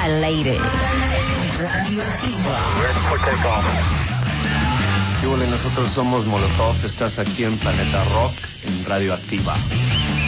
Violated. ¿Qué huele? Nosotros somos Molotov. Estás aquí en Planeta Rock, en Radioactiva.